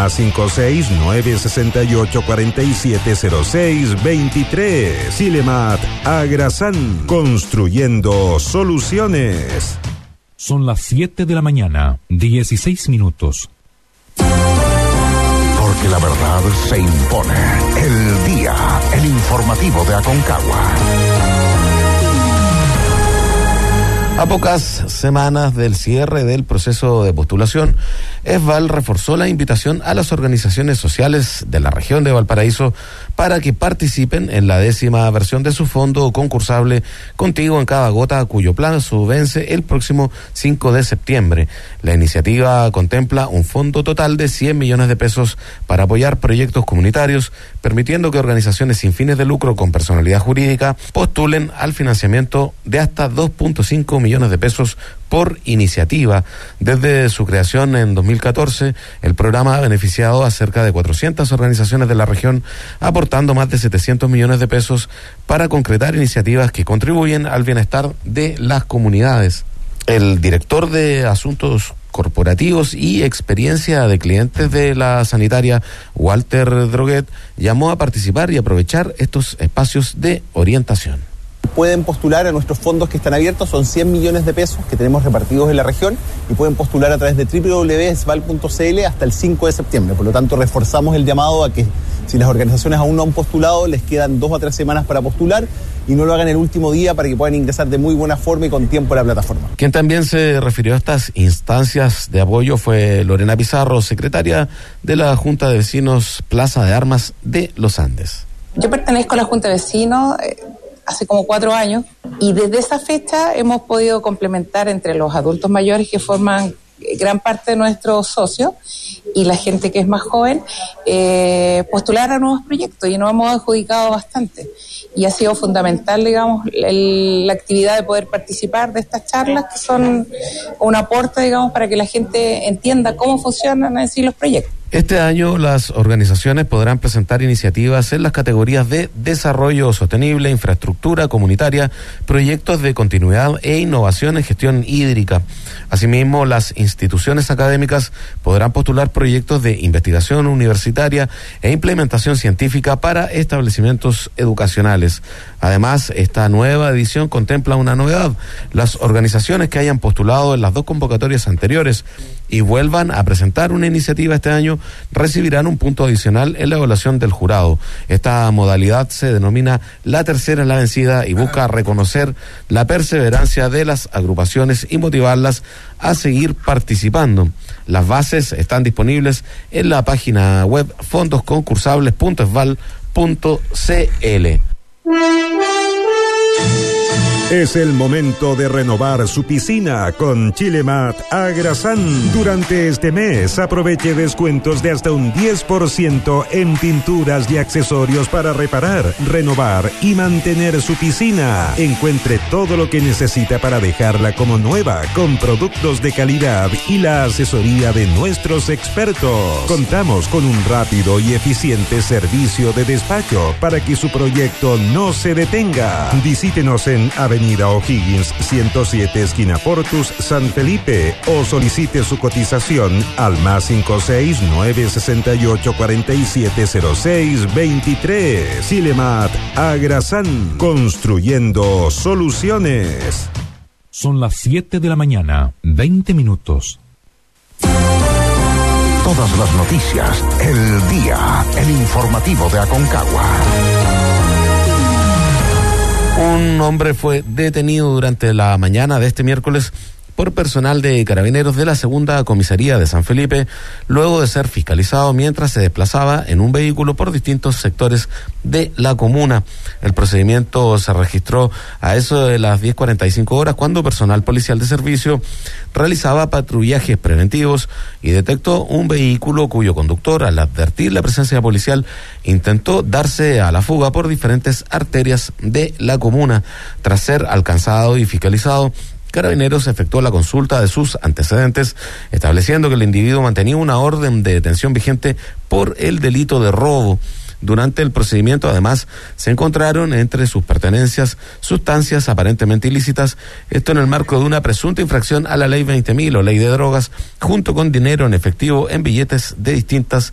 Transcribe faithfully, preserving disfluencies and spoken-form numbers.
A cinco seis nueve seis ocho cuatro siete cero seis dos tres. Silemat Agrasan, construyendo soluciones. Son las siete de la mañana, dieciséis minutos. Porque la verdad se impone. El día, el informativo de Aconcagua. A pocas semanas del cierre del proceso de postulación, ESVAL reforzó la invitación a las organizaciones sociales de la región de Valparaíso para que participen en la décima versión de su fondo concursable Contigo en Cada Gota, cuyo plazo vence el próximo cinco de septiembre. La iniciativa contempla un fondo total de cien millones de pesos para apoyar proyectos comunitarios, permitiendo que organizaciones sin fines de lucro con personalidad jurídica postulen al financiamiento de hasta dos punto cinco millones de pesos por iniciativa. Desde su creación en dos mil catorce, el programa ha beneficiado a cerca de cuatrocientas organizaciones de la región, aportando más de setecientos millones de pesos para concretar iniciativas que contribuyen al bienestar de las comunidades. El director de Asuntos Corporativos y Experiencia de Clientes de la Sanitaria, Walter Droguet, llamó a participar y aprovechar estos espacios de orientación. Pueden postular a nuestros fondos que están abiertos, son cien millones de pesos que tenemos repartidos en la región y pueden postular a través de doble u doble u doble u punto esval punto c l hasta el cinco de septiembre. Por lo tanto, reforzamos el llamado a que si las organizaciones aún no han postulado, les quedan dos o tres semanas para postular y no lo hagan el último día para que puedan ingresar de muy buena forma y con tiempo a la plataforma. Quien también se refirió a estas instancias de apoyo fue Lorena Pizarro, secretaria de la Junta de Vecinos Plaza de Armas de Los Andes. Yo pertenezco a la Junta de Vecinos eh, hace como cuatro años y desde esa fecha hemos podido complementar entre los adultos mayores que forman gran parte de nuestros socios y la gente que es más joven, eh, postular a nuevos proyectos y nos hemos adjudicado bastante. Y ha sido fundamental, digamos, el, la actividad de poder participar de estas charlas que son un aporte, digamos, para que la gente entienda cómo funcionan en sí los proyectos. Este año las organizaciones podrán presentar iniciativas en las categorías de desarrollo sostenible, infraestructura comunitaria, proyectos de continuidad e innovación en gestión hídrica. Asimismo, las instituciones académicas podrán postular proyectos de investigación universitaria e implementación científica para establecimientos educacionales. Además, esta nueva edición contempla una novedad. Las organizaciones que hayan postulado en las dos convocatorias anteriores y vuelvan a presentar una iniciativa este año recibirán un punto adicional en la evaluación del jurado. Esta modalidad se denomina la tercera en la vencida y busca reconocer la perseverancia de las agrupaciones y motivarlas a seguir participando. Las bases están disponibles en la página web fondos concursables punto esval punto c l. Es el momento de renovar su piscina con Chilemat Agrasan. Durante este mes aproveche descuentos de hasta un diez por ciento en pinturas y accesorios para reparar, renovar y mantener su piscina. Encuentre todo lo que necesita para dejarla como nueva con productos de calidad y la asesoría de nuestros expertos. Contamos con un rápido y eficiente servicio de despacho para que su proyecto no se detenga. Visítenos en Avenida O'Higgins ciento siete, esquina Portus, San Felipe, o solicite su cotización al más cinco seis nueve seis ocho cuatro siete cero seis dos tres. Silemat Agrasan, construyendo soluciones. Son las siete de la mañana, veinte minutos. Todas las noticias, el día, el informativo de Aconcagua. Un hombre fue detenido durante la mañana de este miércoles por personal de Carabineros de la Segunda Comisaría de San Felipe, luego de ser fiscalizado mientras se desplazaba en un vehículo por distintos sectores de la comuna. El procedimiento se registró a eso de las diez cuarenta y cinco horas, cuando personal policial de servicio realizaba patrullajes preventivos y detectó un vehículo cuyo conductor, al advertir la presencia policial, intentó darse a la fuga por diferentes arterias de la comuna. Tras ser alcanzado y fiscalizado, Carabineros efectuó la consulta de sus antecedentes, estableciendo que el individuo mantenía una orden de detención vigente por el delito de robo. Durante el procedimiento, además, se encontraron entre sus pertenencias sustancias aparentemente ilícitas, esto en el marco de una presunta infracción a la ley veinte mil o ley de drogas, junto con dinero en efectivo en billetes de distintas